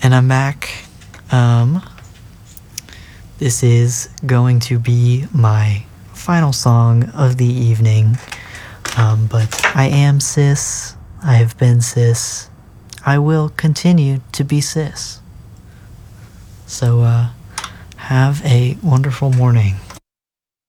And I'm back. This is going to be my final song of the evening. But I am cis. I have been cis. I will continue to be cis. So, have a wonderful morning.